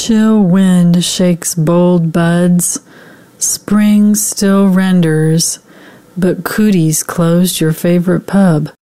chill wind shakes bold buds, spring still renders, but cooties closed your favorite pub.